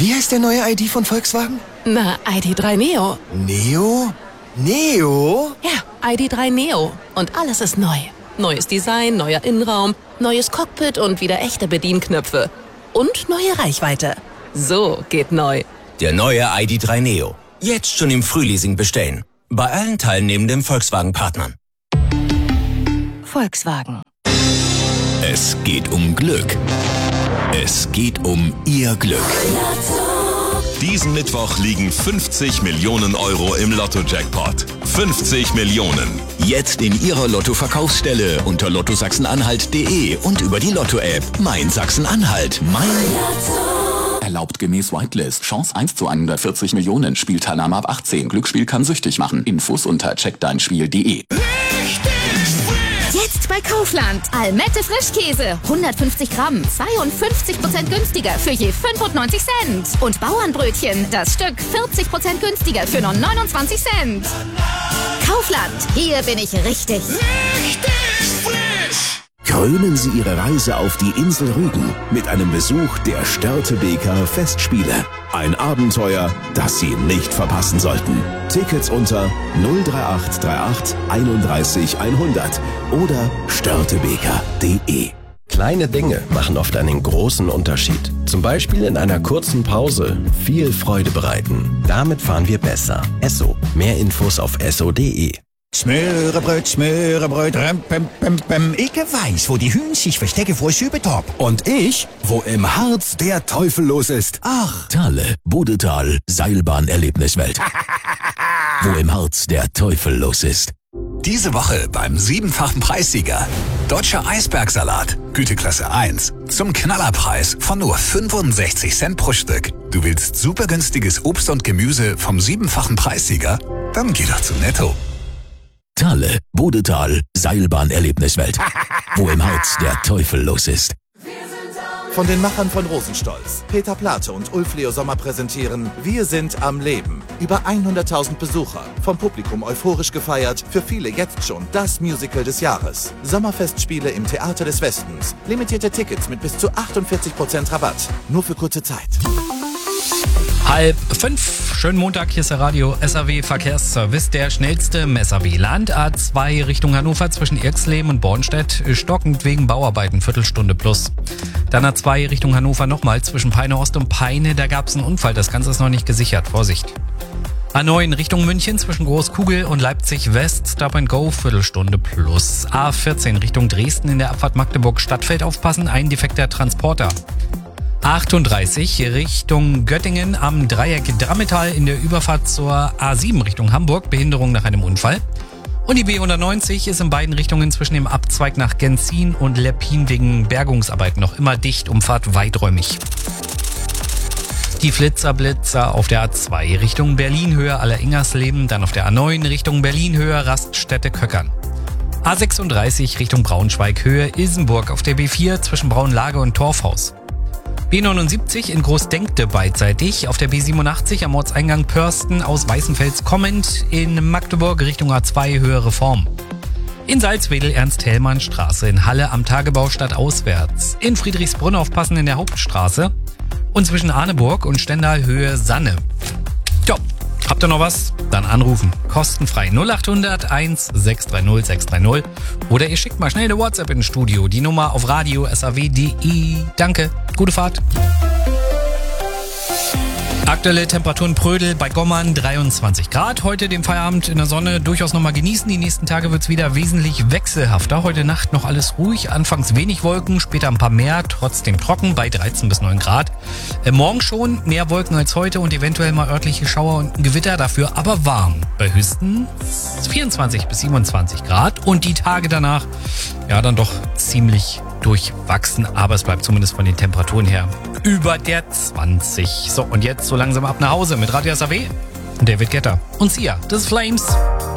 Wie heißt der neue ID von Volkswagen? Na, ID.3 Neo. Neo? Neo? Ja, ID.3 Neo. Und alles ist neu. Neues Design, neuer Innenraum, neues Cockpit und wieder echte Bedienknöpfe. Und neue Reichweite. So geht neu. Der neue ID.3 Neo. Jetzt schon im Frühleasing bestellen. Bei allen teilnehmenden Volkswagen-Partnern. Volkswagen. Es geht um Glück. Es geht um Ihr Glück. Diesen Mittwoch liegen 50 Millionen Euro im Lotto-Jackpot. 50 Millionen. Jetzt in Ihrer Lotto-Verkaufsstelle unter lottosachsen-anhalt.de und über die Lotto-App. Mein Sachsen-Anhalt. Mein Lotto. Erlaubt gemäß Whitelist. Chance 1 zu 140 Millionen. Spielteilnahme ab 18. Glücksspiel kann süchtig machen. Infos unter checkdeinspiel.de. Jetzt bei Kaufland. Almette Frischkäse. 150 Gramm. 52% günstiger für je 95 Cent. Und Bauernbrötchen. Das Stück 40% günstiger für nur 29 Cent. Kaufland. Hier bin ich richtig. Richtig frisch! Krönen Sie Ihre Reise auf die Insel Rügen mit einem Besuch der Störtebeker Festspiele. Ein Abenteuer, das Sie nicht verpassen sollten. Tickets unter 03838 31 100 oder störtebeker.de. Kleine Dinge machen oft einen großen Unterschied. Zum Beispiel in einer kurzen Pause viel Freude bereiten. Damit fahren wir besser. Esso. Mehr Infos auf esso.de. Smörebröt, Ich weiß, wo die Hühn sich verstecken vor Sübetop. Und ich, wo im Harz der Teufel los ist. Ach. Thale, Bodetal, Seilbahn-Erlebniswelt. Wo im Harz der Teufel los ist. Diese Woche beim 7-fachen Preissieger. Deutscher Eisbergsalat, Güteklasse 1. Zum Knallerpreis von nur 65 Cent pro Stück. Du willst super günstiges Obst und Gemüse vom 7-fachen Preissieger? Dann geh doch zu Netto. Thale, Bodetal, Seilbahn-Erlebniswelt. Wo im Harz der Teufel los ist. Von den Machern von Rosenstolz, Peter Plate und Ulf Leo Sommer präsentieren Wir sind am Leben. Über 100.000 Besucher, vom Publikum euphorisch gefeiert, für viele jetzt schon das Musical des Jahres. Sommerfestspiele im Theater des Westens. Limitierte Tickets mit bis zu 48% Rabatt. Nur für kurze Zeit. 4:30. Schönen Montag, hier ist der Radio SAW Verkehrsservice. Der schnellste SAW. Land A2 Richtung Hannover zwischen Irxleben und Bornstedt. Stockend wegen Bauarbeiten, Viertelstunde plus. Dann A2 Richtung Hannover nochmal zwischen Peine Ost und Peine. Da gab es einen Unfall, das Ganze ist noch nicht gesichert. Vorsicht. A9 Richtung München zwischen Großkugel und Leipzig West. Stop and Go, Viertelstunde plus. A14 Richtung Dresden in der Abfahrt Magdeburg Stadtfeld aufpassen. Ein defekter Transporter. 38 Richtung Göttingen am Dreieck Drammetal in der Überfahrt zur A7 Richtung Hamburg. Behinderung nach einem Unfall. Und die B190 ist in beiden Richtungen zwischen dem Abzweig nach Genzin und Leppin wegen Bergungsarbeiten noch immer dicht. Umfahrt weiträumig. Die Flitzer auf der A2 Richtung Berlin-Höhe Aller-Ingersleben. Dann auf der A9 Richtung Berlin-Höhe Raststätte Köckern. A36 Richtung Braunschweig-Höhe Ilsenburg auf der B4 zwischen Braunlage und Torfhaus. B79 in Großdenkte beidseitig, auf der B87 am Ortseingang Pörsten aus Weißenfels kommend, in Magdeburg Richtung A2 Höhe Reform. In Salzwedel Ernst-Hellmann-Straße, in Halle am Tagebau stadtauswärts, in Friedrichsbrunn aufpassen in der Hauptstraße und zwischen Arneburg und Stendal Höhe Sanne. Tja, habt ihr noch was? Dann anrufen. Kostenfrei 0800 1630 630 oder ihr schickt mal schnell eine WhatsApp ins Studio. Die Nummer auf radio.saw.de. Danke, gute Fahrt. Aktuelle Temperaturen Prödel bei Gommern 23 Grad. Heute den Feierabend in der Sonne durchaus nochmal genießen. Die nächsten Tage wird es wieder wesentlich wechselhafter. Heute Nacht noch alles ruhig. Anfangs wenig Wolken, später ein paar mehr. Trotzdem trocken bei 13 bis 9 Grad. Morgen schon mehr Wolken als heute und eventuell mal örtliche Schauer und ein Gewitter. Dafür aber warm. Bei höchstens 24 bis 27 Grad. Und die Tage danach, ja, dann doch ziemlich durchwachsen. Aber es bleibt zumindest von den Temperaturen her über der 20. So, und jetzt so langsam ab nach Hause mit Radio SAW und David Guetta und Sia, das Flames.